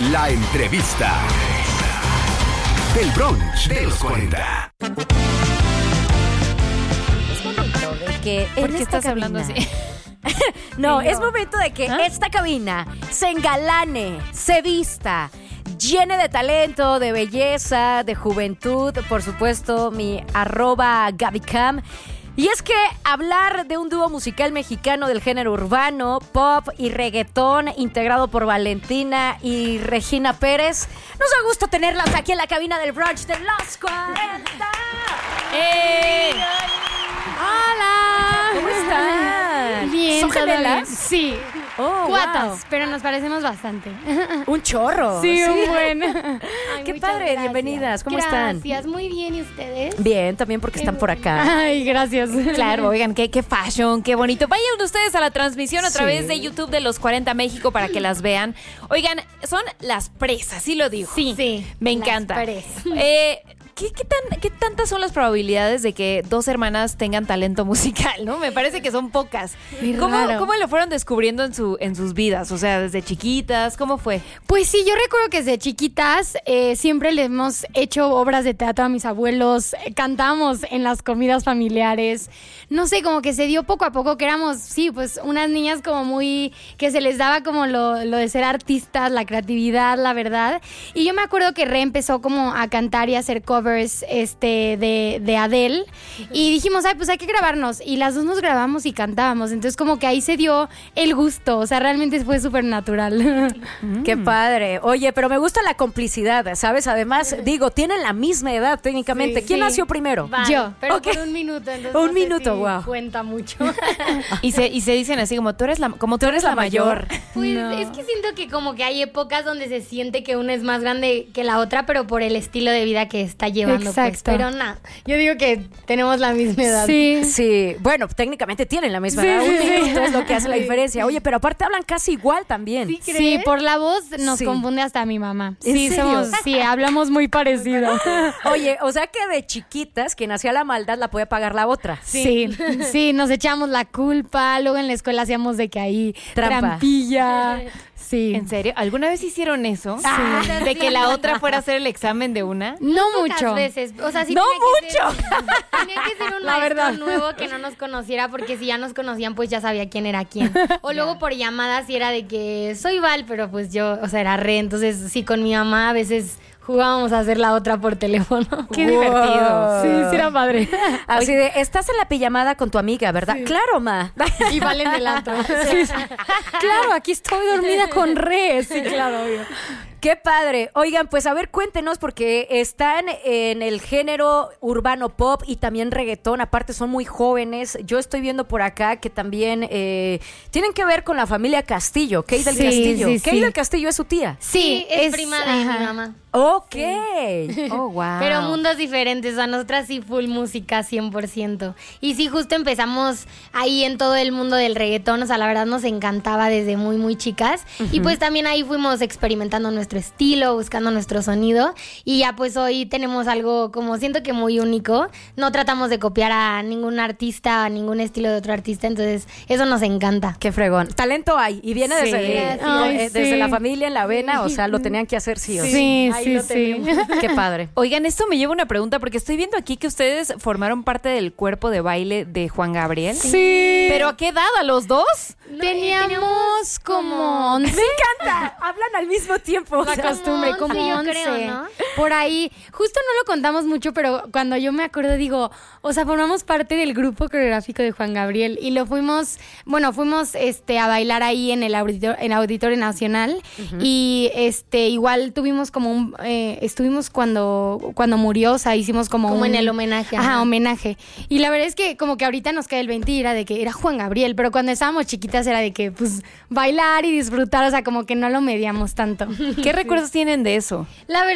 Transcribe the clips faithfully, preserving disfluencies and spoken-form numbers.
La entrevista del brunch de los cuarenta. Es momento de que ¿Por en qué esta estás hablando cabina- así? No, Sí, no. es momento de que ¿Ah? esta cabina se engalane, se vista, llene de talento, de belleza, de juventud. Por supuesto, mi arroba GabyCam. Y es que hablar de un dúo musical mexicano del género urbano, pop y reggaetón, integrado por Valentina y Regina Pérez, nos da gusto tenerlas aquí en la cabina del brunch de los cuarenta. ¡Eh! ¡Hola! ¿Cómo están? Bien, ¿Son ¿todo gemelas? bien? Sí. Oh, Cuatas, wow. pero nos parecemos bastante. Un chorro. Sí, un buen. Qué padre, bienvenidas. ¿Cómo están? Gracias, muy bien. ¿Y ustedes? Bien, también porque están por acá. Ay, gracias. Claro, oigan, qué, qué fashion, qué bonito. Vayan ustedes a la transmisión a Sí. través de YouTube de Los cuarenta México para que las vean. Oigan, son las presas, sí lo digo. Sí. Sí, Me las encanta. presas. Eh, ¿qué, qué, tan, ¿Qué tantas son las probabilidades de que dos hermanas tengan talento musical, no? Me parece que son pocas. Qué ¿Cómo, raro. ¿Cómo lo fueron descubriendo en, su, en sus vidas? O sea, desde chiquitas, ¿cómo fue? Pues sí, yo recuerdo que desde chiquitas eh, siempre le hemos hecho obras de teatro a mis abuelos, eh, cantamos en las comidas familiares. No sé, como que se dio poco a poco que éramos, sí, pues unas niñas como muy, que se les daba como lo, lo de ser artistas, la creatividad, la verdad. Y yo me acuerdo que Re empezó como a cantar y a hacer covers este, de, de Adele. Y dijimos, ay, pues hay que grabarnos. Y las dos nos grabamos y cantábamos. Entonces como que ahí se dio el gusto. O sea, realmente fue súper natural. Qué padre. Oye, pero me gusta la complicidad, ¿sabes? Además, digo, tienen la misma edad técnicamente. Sí. ¿Quién Sí. nació primero? Vale, yo, pero Ok. por un minuto. Entonces Un no sé minuto, si wow. cuenta mucho. Y se, y se dicen así como tú eres la, como tú eres la mayor. Pues No. es que siento que como que hay épocas donde se siente que una es más grande que la otra, pero por el estilo de vida que está llevando. Pues. Exacto. Pero nada, yo digo que tenemos la misma edad. Sí. Sí, bueno, técnicamente tienen la misma Sí, edad. Un sí, sí. minuto es lo que hace la diferencia. Oye, pero aparte hablan casi igual también. ¿Sí crees? Sí, por la voz nos Sí. confunde hasta mi mamá. ¿En Sí, serio? somos, sí, hablamos muy parecido. Oye, o sea que de chiquitas, quien hacía la maldad la puede pagar la otra. Sí. sí, nos echamos la culpa, luego en la escuela hacíamos de que ahí Trampa. trampilla. Sí. ¿En serio? ¿Alguna vez hicieron eso? Ah, ¿De sí. que la otra fuera a hacer el examen de una? No Pocas mucho. veces. O sea, sí ¡No tenía que mucho! ser- tenía que ser un La maestro verdad. nuevo que no nos conociera, porque si ya nos conocían, pues ya sabía quién era quién. O luego por llamadas sí era de que soy Val, pero pues yo, o sea, era Re. Entonces sí, con mi mamá a veces jugábamos a hacer la otra por teléfono. ¡Qué Wow. divertido! Sí, sí era padre. Así de, estás en la pijamada con tu amiga, ¿verdad? Claro, ma. Y Val en el antro. Claro, aquí estoy dormida con Re. Sí, claro, obvio. Qué padre. Oigan, pues a ver, cuéntenos, porque están en el género urbano pop y también reggaetón. Aparte, son muy jóvenes. Yo estoy viendo por acá que también eh, tienen que ver con la familia Castillo. Kate del Sí, Castillo. sí, Kate sí. del Castillo es su tía. Sí, es, prima de ajá. mi mamá. Ok. Oh, wow. Pero mundos diferentes, o sea, nosotras sí full música cien por ciento. Y sí, justo empezamos ahí en todo el mundo del reggaetón, o sea, la verdad nos encantaba desde muy, muy chicas. Y pues también ahí fuimos experimentando nuestro estilo, buscando nuestro sonido. Y ya pues hoy tenemos algo como siento que muy único. No tratamos de copiar a ningún artista, a ningún estilo de otro artista, entonces eso nos encanta. Qué fregón. Talento hay. Y viene Sí. desde, Ay, con- eh, sí. desde la familia en la vena. O sea, lo tenían que hacer sí o sí. Sí, ahí sí, lo sí. tenemos. Qué padre. Oigan, esto me lleva a una pregunta porque estoy viendo aquí que ustedes formaron parte del cuerpo de baile de Juan Gabriel. Sí. ¿Pero a qué edad? ¿A los dos? Teníamos como once. Me encanta. Hablan al mismo tiempo. La costumbre, como once, yo once. creo, ¿no? Por ahí, justo no lo contamos mucho, pero cuando yo me acuerdo digo, o sea, formamos parte del grupo coreográfico de Juan Gabriel y lo fuimos, bueno, fuimos este a bailar ahí en el Auditorio, en Auditorio Nacional y este igual tuvimos como un, eh, estuvimos cuando cuando murió, o sea, hicimos como Como un- en el homenaje, Ajá, ajá. homenaje. Y la verdad es que como que ahorita nos cae el veinte y era de que era Juan Gabriel, pero cuando estábamos chiquitas era de que pues bailar y disfrutar, o sea, como que no lo medíamos tanto. ¿Qué recuerdos tienen de eso? La verdad, padrísimo.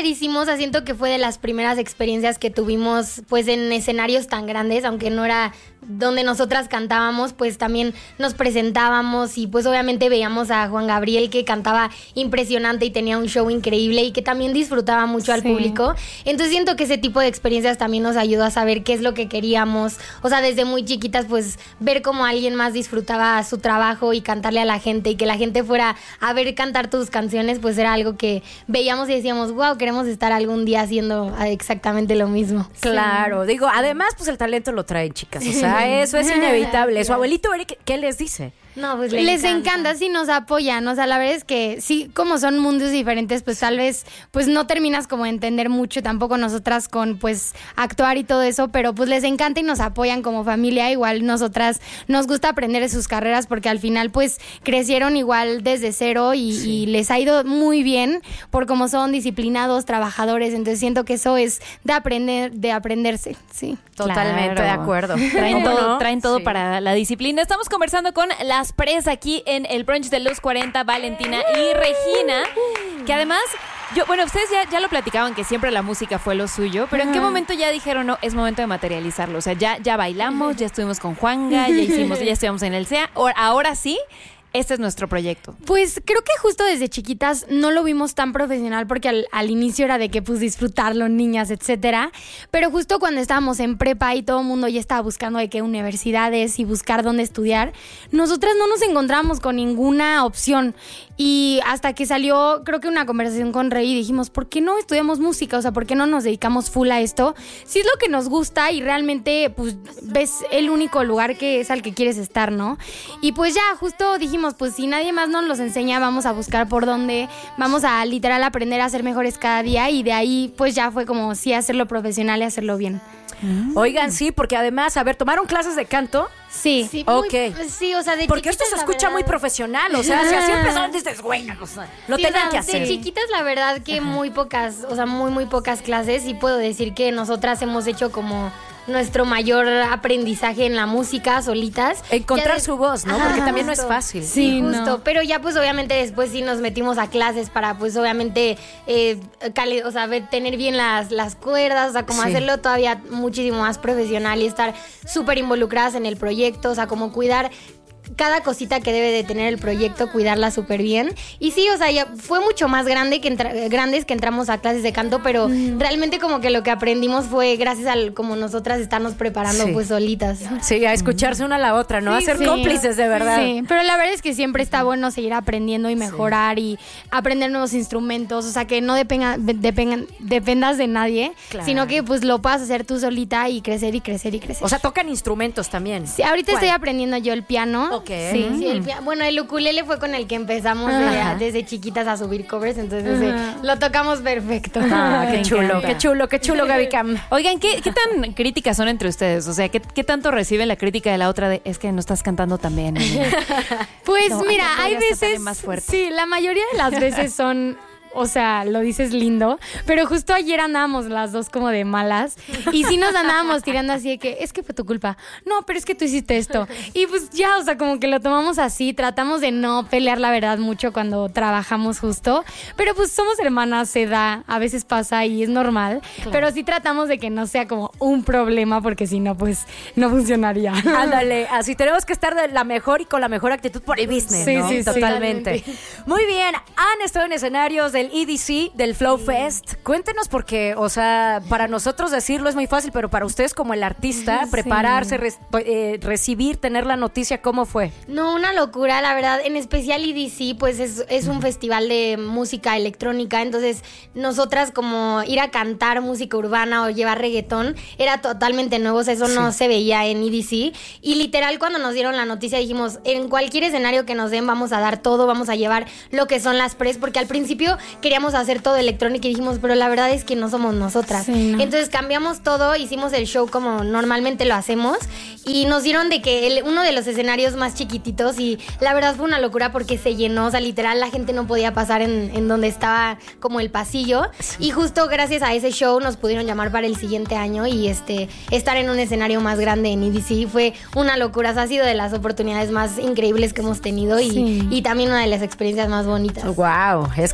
padrísimo, o sea, siento que fue de las primeras experiencias que tuvimos pues en escenarios tan grandes, aunque no era donde nosotras cantábamos, pues también nos presentábamos y pues obviamente veíamos a Juan Gabriel que cantaba impresionante y tenía un show increíble y que también disfrutaba mucho al Sí. público. Entonces siento que ese tipo de experiencias también nos ayudó a saber qué es lo que queríamos, o sea, desde muy chiquitas pues ver cómo alguien más disfrutaba su trabajo y cantarle a la gente y que la gente fuera a ver cantar tus canciones, pues era algo que veíamos y decíamos, wow, queremos estar algún día haciendo exactamente lo mismo. Claro, digo, además, pues el talento lo traen, chicas. O sea, eso es inevitable. Su abuelito Eric, ¿qué les dice? No, pues le Les encanta, sí nos apoyan, o sea, la verdad es que sí, como son mundos diferentes, pues tal vez pues no terminas como de entender mucho tampoco nosotras con pues actuar y todo eso, pero pues les encanta y nos apoyan como familia, igual nosotras nos gusta aprender de sus carreras porque al final pues crecieron igual desde cero y, y les ha ido muy bien por cómo son disciplinados, trabajadores, entonces siento que eso es de aprender, de aprenderse, sí. Totalmente Claro. de acuerdo. Traen ¿Cómo todo, no? traen todo Sí. para la disciplina. Estamos conversando con las Pres aquí en el brunch de los cuarenta, Valentina y Regina, que además, yo, bueno, ustedes ya, ya lo platicaban que siempre la música fue lo suyo, pero ¿en qué momento ya dijeron, no, es momento de materializarlo? O sea, ya, ya bailamos, ya estuvimos con Juanga, ya hicimos, ya estuvimos en el C E A, o- ahora sí, este es nuestro proyecto. Pues creo que justo desde chiquitas no lo vimos tan profesional porque al, al inicio era de que pues disfrutarlo, niñas, etcétera. Pero justo cuando estábamos en prepa y todo el mundo ya estaba buscando de qué universidades y buscar dónde estudiar, nosotras no nos encontramos con ninguna opción. Y hasta que salió, creo que una conversación con Rey y dijimos, ¿por qué no estudiamos música? O sea, ¿por qué no nos dedicamos full a esto? Si es lo que nos gusta y realmente pues ves el único lugar que es al que quieres estar, ¿no? Y pues ya, justo dijimos, pues si nadie más nos los enseña, vamos a buscar por dónde, vamos a literal aprender a ser mejores cada día y de ahí pues ya fue como sí hacerlo profesional y hacerlo bien. Oigan, sí, porque además, a ver, ¿tomaron clases de canto? Sí. Sí, Ok. muy- sí, o sea, de Porque esto chiquitas, se la escucha verdad- muy profesional. O sea, si así empezaron, dices, güey, o sea, lo Sí, o tenían sea, que hacer. De chiquitas, la verdad que muy pocas, o sea, muy, muy pocas clases. Y puedo decir que nosotras hemos hecho como nuestro mayor aprendizaje en la música solitas. Encontrar Ya de- su voz, ¿no? Ajá, Porque también no es justo. fácil. Sí, Sí, justo. no. Pero ya pues obviamente después sí nos metimos a clases para pues obviamente eh, cali- o sea, ver- tener bien las, las cuerdas, o sea, como Sí. hacerlo todavía muchísimo más profesional y estar súper involucradas en el proyecto, o sea, como cuidar cada cosita que debe de tener el proyecto, cuidarla súper bien. Y sí, o sea, ya fue mucho más grande que entra- grandes que entramos a clases de canto, pero realmente como que lo que aprendimos fue gracias al como nosotras estarnos preparando Sí. pues solitas. Sí, a escucharse una a la otra, ¿no? A ser Sí. cómplices, de verdad. Sí, pero la verdad es que siempre está bueno seguir aprendiendo y mejorar y aprender nuevos instrumentos, o sea, que no depenga- depengan- dependas de nadie, Claro. sino que pues lo puedas hacer tú solita y crecer y crecer y crecer. O sea, tocan instrumentos también. Sí, ahorita ¿Cuál? estoy aprendiendo yo el piano. Ok. Sí. Sí, el pia- bueno, el ukulele fue con el que empezamos de- Ajá. desde chiquitas a subir covers, entonces eh, Ajá. lo tocamos perfecto. Ah, qué Me chulo, encanta. qué chulo, qué chulo, Gaby Cam. Oigan, ¿qué, qué tan críticas son entre ustedes? O sea, ¿qué, qué tanto reciben la crítica de la otra de, es que no estás cantando tan bien? Pues No, mira, acá hay podrías cantarle veces. más fuerte. Sí, la mayoría de las veces son. O sea, lo dices lindo, pero justo ayer andábamos las dos como de malas y sí nos andábamos tirando así de que es que fue tu culpa. No, pero es que tú hiciste esto. Y pues ya, o sea, como que lo tomamos así, tratamos de no pelear la verdad mucho cuando trabajamos justo, pero pues somos hermanas, se da, a veces pasa y es normal, pero sí tratamos de que no sea como un problema porque si no, pues no funcionaría. Ándale, así tenemos que estar de la mejor y con la mejor actitud por el business, Sí, ¿no? sí, sí. Totalmente. Muy bien, han estado en escenarios del E D C, del Flow Fest. Cuéntenos porque, o sea, para nosotros decirlo es muy fácil, pero para ustedes como el artista, Sí. prepararse, re- eh, recibir, tener la noticia, ¿cómo fue? No, una locura, la verdad. En especial E D C, pues es, es un festival de música electrónica. Entonces, nosotras como ir a cantar música urbana o llevar reggaetón era totalmente nuevo. O sea, eso no se veía en E D C. Y literal, cuando nos dieron la noticia, dijimos, en cualquier escenario que nos den, vamos a dar todo, vamos a llevar lo que son las pres. Porque al principio queríamos hacer todo electrónico y dijimos, pero la verdad es que no somos nosotras. Sí, no. Entonces cambiamos todo, hicimos el show como normalmente lo hacemos y nos dieron de que el- uno de los escenarios más chiquititos y la verdad fue una locura porque se llenó, o sea, literal la gente no podía pasar en, en donde estaba como el pasillo y justo gracias a ese show nos pudieron llamar para el siguiente año y este estar en un escenario más grande en E D C fue una locura, o sea, ha sido de las oportunidades más increíbles que hemos tenido y, Sí. y también una de las experiencias más bonitas. Wow, es que sí, ya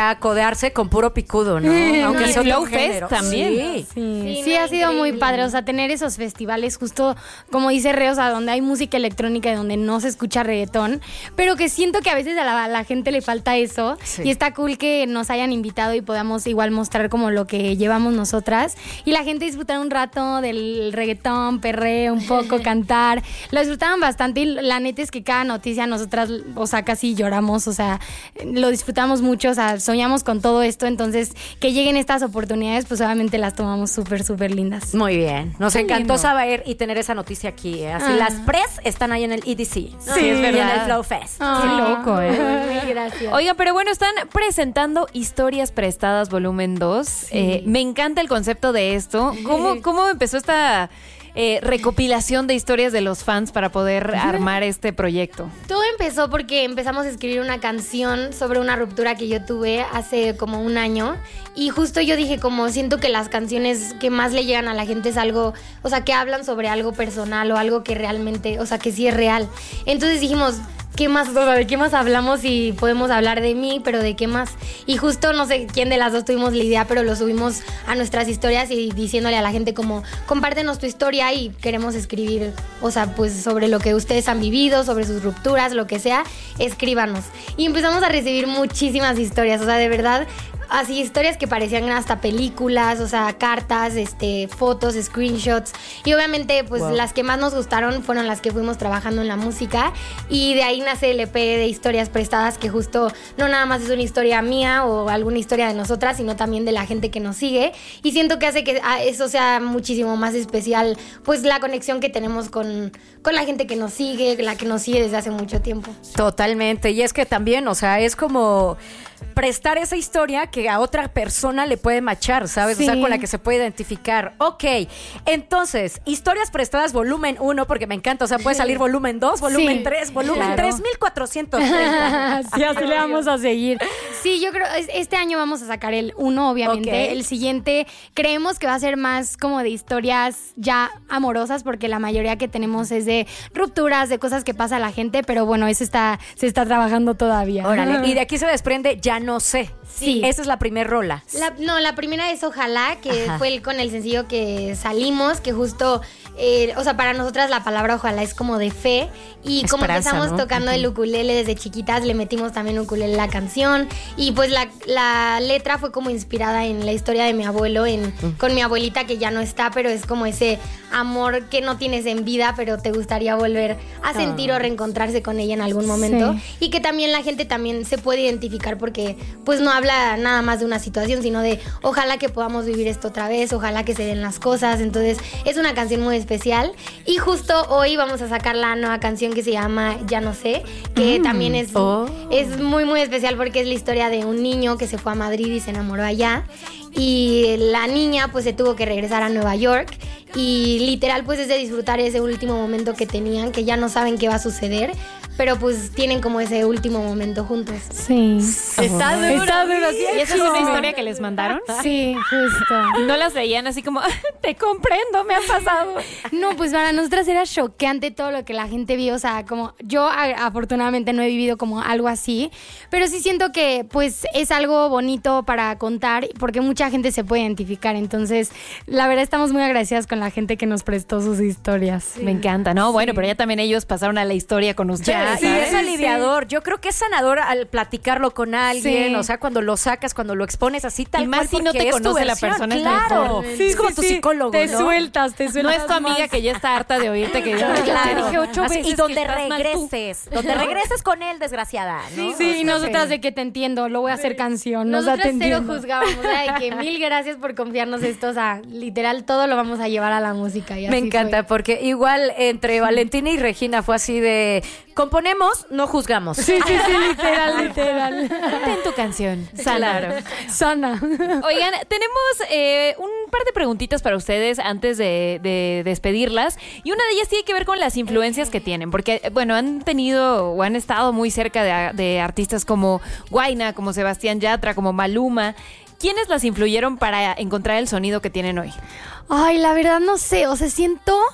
ya codearse con puro picudo, ¿no? Aunque Y sea otro Flow Fest género. también. Sí. Sí, Sí, sí, no, ha sido muy increíble. padre, o sea, tener esos festivales justo, como dice Re, o sea, donde hay música electrónica y donde no se escucha reggaetón, pero que siento que a veces a la, a la gente le falta eso, Sí. y está cool que nos hayan invitado y podamos igual mostrar como lo que llevamos nosotras, y la gente disfrutar un rato del reggaetón, perreo un poco, cantar, lo disfrutaban bastante, y la neta es que cada noticia nosotras, o sea, casi lloramos, o sea, lo disfrutamos mucho, o sea, soñamos con todo esto, entonces que lleguen estas oportunidades, pues obviamente las tomamos súper, súper lindas. Muy bien. Nos Qué encantó lindo. saber y tener esa noticia aquí. ¿eh? Así Ah. las pres están ahí en el E D C. ¿no? Sí, es Y en verdad. el Flow Fest. Ah. Qué loco, ¿eh? Muy gracias. Oiga, pero bueno, están presentando Historias Prestadas Volumen dos. Eh, me encanta el concepto de esto. ¿Cómo, cómo empezó esta eh, recopilación de historias de los fans para poder armar este proyecto? Todo empezó porque empezamos a escribir una canción sobre una ruptura que yo tuve hace como un año y justo yo dije como siento que las canciones que más le llegan a la gente es algo, o sea, que hablan sobre algo personal o algo que realmente, o sea, que sí es real. Entonces dijimos, ¿qué más? O sea, ¿de qué más hablamos? Y podemos hablar de mí, pero ¿de qué más? Y justo no sé quién de las dos tuvimos la idea, pero lo subimos a nuestras historias y diciéndole a la gente como, compártenos tu historia y queremos escribir, o sea, pues sobre lo que ustedes han vivido, sobre sus rupturas, lo que sea, escríbanos. Y empezamos a recibir muchísimas historias, o sea, de verdad, así historias que parecían hasta películas, o sea, cartas, este, fotos, screenshots. Y obviamente, pues Wow. las que más nos gustaron fueron las que fuimos trabajando en la música. Y de ahí nace el E P de Historias Prestadas, que justo no nada más es una historia mía o alguna historia de nosotras, sino también de la gente que nos sigue. Y siento que hace que ah, eso sea muchísimo más especial, pues la conexión que tenemos con, con la gente que nos sigue, la que nos sigue desde hace mucho tiempo. Totalmente. Y es que también, o sea, es como prestar esa historia que a otra persona le puede machar, ¿sabes? O sea, Sí. con la que se puede identificar. Ok, entonces, Historias Prestadas volumen uno, porque me encanta, o sea, puede salir volumen dos, volumen Sí. tres, volumen Claro. tres mil cuatrocientos treinta. Sí, así le vamos a seguir. Sí, yo creo, es- este año vamos a sacar el uno, obviamente. Ok. El siguiente creemos que va a ser más como de historias ya amorosas, porque la mayoría que tenemos es de rupturas, de cosas que pasa a la gente, pero bueno, eso está, se está trabajando todavía. Órale, y de aquí se desprende Ya no sé. Sí. Esa es la primer rola. La- no, la primera es Ojalá, que Ajá. fue el, con el sencillo que salimos, que justo, eh, o sea, para nosotras la palabra ojalá es como de fe. Y como Esperanza, empezamos ¿no? tocando el ukulele desde chiquitas, le metimos también ukulele a la canción. Y pues la, la letra fue como inspirada en la historia de mi abuelo, en, con mi abuelita que ya no está, pero es como ese amor que no tienes en vida, pero te gustaría volver a sentir o reencontrarse con ella en algún momento. Sí. Y que también la gente también se puede identificar porque pues no habla nada más de una situación, sino de ojalá que podamos vivir esto otra vez, ojalá que se den las cosas. Entonces es una canción muy especial y justo hoy vamos a sacar la nueva canción que se llama Ya no sé, que también es, Oh. es muy muy especial porque es la historia de un niño que se fue a Madrid y se enamoró allá y la niña pues se tuvo que regresar a Nueva York y literal pues es de disfrutar ese último momento que tenían, que ya no saben qué va a suceder, pero pues tienen como ese último momento juntos. Sí. Está duro. Está duro, sí. ¿Y esa es una historia que les mandaron? Sí, justo. No las veían así como, te comprendo, me ha pasado. No, pues para nosotras era choqueante todo lo que la gente vio, o sea, como yo a- afortunadamente no he vivido como algo así, pero sí siento que pues es algo bonito para contar porque mucha gente se puede identificar, entonces la verdad estamos muy agradecidas con la gente que nos prestó sus historias. Me encanta, ¿no? Bueno, pero ya también ellos pasaron a la historia con ustedes. Ya, y ¿sabes? es aliviador. Yo creo que es sanador al platicarlo con alguien, Sí. o sea, cuando lo sacas, cuando lo expones así tal Y más cual, si no porque te es tu conoce la versión, persona, es claro. mejor. es como tu psicólogo, Te ¿no? sueltas, te No sueltas. es tu amiga más. que ya está harta de oírte que ya, ya te dije ocho Así, veces y donde que estás mal tú. regreses, donde regreses con él, desgraciada, ¿no? Sí, y nosotras de que te entiendo, lo voy a hacer canción, nos Nosotras cero atendiendo. juzgábamos, era de que mil gracias por confiarnos esto, o sea, literal todo lo vamos a llevar a la música. Y Me así encanta, fue. porque igual entre Valentina y Regina fue así de componemos, no juzgamos. Sí, sí, sí, literal, literal. Ten tu canción. Claro. Sana. Oigan, tenemos eh, un par de preguntitas para ustedes antes de, de despedirlas. Y una de ellas tiene que ver con las influencias que tienen. Porque, bueno, han tenido o han estado muy cerca de, de artistas como Guayna, como Sebastián Yatra, como Maluma. ¿Quiénes las influyeron para encontrar el sonido que tienen hoy? Ay, la verdad no sé, o sea, siento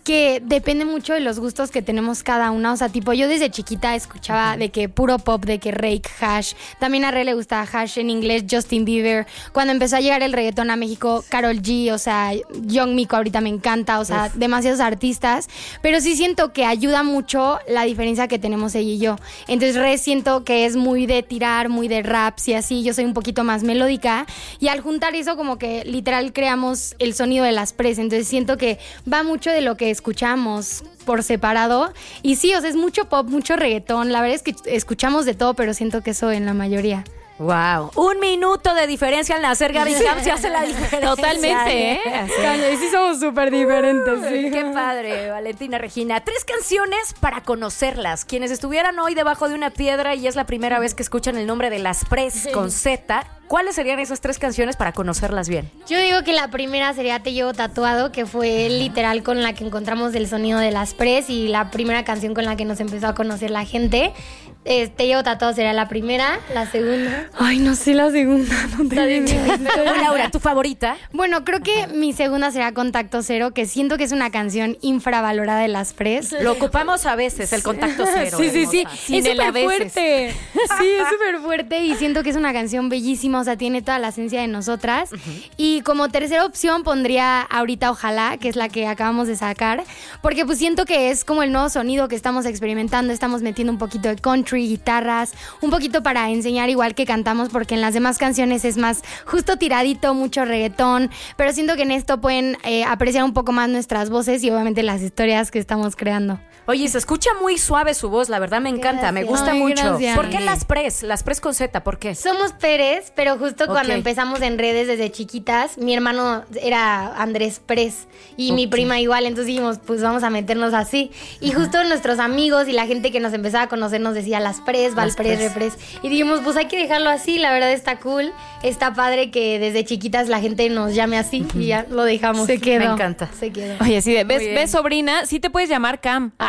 que depende mucho de los gustos que tenemos cada una. O sea, tipo, yo desde chiquita escuchaba uh-huh. de que puro pop, de que Rake, Hash. También a Rey le gustaba Hash en inglés, Justin Bieber. Cuando empezó a llegar el reggaetón a México, Karol G, o sea, Young Miko ahorita me encanta, o sea, Uf. demasiados artistas. Pero sí siento que ayuda mucho la diferencia que tenemos ella y yo. Entonces, Rey siento que es muy de tirar, muy de raps y así. Yo soy un poquito más melódica. Y al juntar eso, como que literal creamos el sonido de las Pres. Entonces, siento que va mucho de lo que escuchamos por separado. Y sí, o sea, es mucho pop, mucho reggaetón. La verdad es que escuchamos de todo, pero siento que eso en la mayoría. Wow, un minuto de diferencia al nacer, Gaby Cam, se hace la diferencia. Totalmente, ¿eh? Sí, sí somos súper diferentes, sí. Qué padre, Valentina Regina. Tres canciones para conocerlas. Quienes estuvieran hoy debajo de una piedra y es la primera vez que escuchan el nombre de las Pres con Z, ¿cuáles serían esas tres canciones para conocerlas bien? Yo digo que la primera sería Te Llevo Tatuado, que fue literal con la que encontramos el sonido de las Pres y la primera canción con la que nos empezó a conocer la gente. Eh, Te Llevo Tatuado sería la primera. La segunda... Ay, no sé la segunda. No tengo Laura, ¿tu favorita? Bueno, creo que mi segunda será Contacto Cero, que siento que es una canción infravalorada de las Pres. Lo ocupamos a veces, el Contacto Cero. Sí, sí, sí. Sin es el a súper veces. fuerte. Sí, es súper fuerte y siento que es una canción bellísima, o sea, tiene toda la esencia de nosotras. Uh-huh. Y como tercera opción pondría Ahorita Ojalá, que es la que acabamos de sacar, porque pues siento que es como el nuevo sonido que estamos experimentando, estamos metiendo un poquito de country, guitarras, un poquito para enseñar igual que cantamos, porque en las demás canciones es más justo tiradito, mucho reggaetón, pero siento que en esto pueden eh, apreciar un poco más nuestras voces y obviamente las historias que estamos creando. Oye, se escucha muy suave su voz, la verdad me encanta, gracias. Me gusta Ay, mucho. Gracias. ¿Por qué las Pres? Las Pres con Z, ¿por qué? Somos Pérez, pero justo okay. cuando empezamos en redes desde chiquitas, mi hermano era Andrés Pres y okay. mi prima igual, entonces dijimos, pues vamos a meternos así. Y uh-huh. justo nuestros amigos y la gente que nos empezaba a conocer nos decía las Pres, Valpres, Repres. Y dijimos, pues hay que dejarlo así, la verdad está cool, está padre que desde chiquitas la gente nos llame así uh-huh. y ya lo dejamos. Se quedó. Me encanta. Se quedó. Oye, sí, de, ves, ves sobrina, sí te puedes llamar Cam. Ah.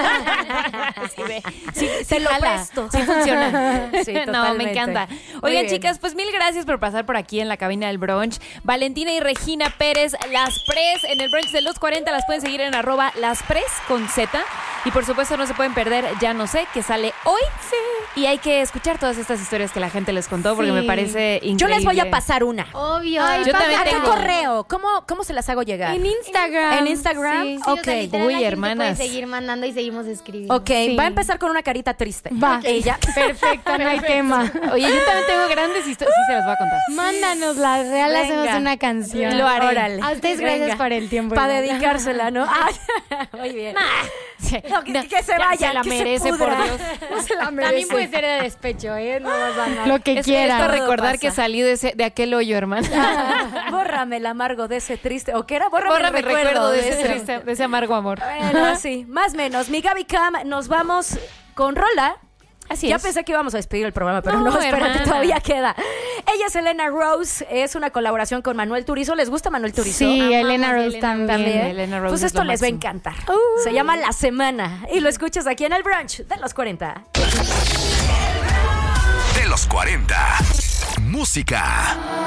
Sí, ve. Sí, se lo presto. Sí funciona. Sí, no, me encanta. Oigan, chicas, pues mil gracias por pasar por aquí en la cabina del brunch. Valentina y Regina Pérez, las Pres en el brunch de los cuarenta, las pueden seguir en arroba las Pres con Z. Y por supuesto no se pueden perder Ya No Sé, que sale hoy. Sí. Y hay que escuchar todas estas historias que la gente les contó, porque sí. me parece increíble. Yo les voy a pasar una. Obvio. Ay, yo también tengo. correo. ¿Cómo, ¿Cómo se las hago llegar? En Instagram. ¿En Instagram? Sí, sí, ok. O sea, Uy, la hermanas. gente puede seguir mandando y seguimos escribiendo. Ok, sí. Va a empezar con una carita triste. Va. Ella. Perfecto, no hay tema. Oye, yo también tengo grandes historias. Sí, se las voy a contar. Mándanos las real, Venga. hacemos una canción. Lo haré. Órale. A ustedes gracias Venga. por el tiempo. Para dedicársela, ¿no? Ay, muy bien. Sí. No, que, que se vaya, se la que merece, se por pudra. Dios. No se la merece. También puede ser de despecho, ¿eh? No vas a nada. Lo que es quieran. Es para recordar pasa. que salí de, ese, de aquel hoyo, hermano. Bórrame el amargo de ese triste. ¿O qué era? Bórrame, Bórrame el recuerdo, recuerdo de, de ese ese triste, de ese amargo amor. Bueno, sí, más o menos. Mi Gaby Cam, nos vamos con Rola. Así ya es. pensé que íbamos a despedir el programa, pero No, no, espérate, hermana. todavía queda. Ella es Elena Rose, es una colaboración con Manuel Turizo. ¿Les gusta Manuel Turizo? Sí, Amamos Elena a Rose Elena también. También. Elena Rose Pues es esto lo les va a máximo. encantar. Uh. Se llama La Semana y lo escuchas aquí en el brunch de los cuarenta. De los cuarenta. Música.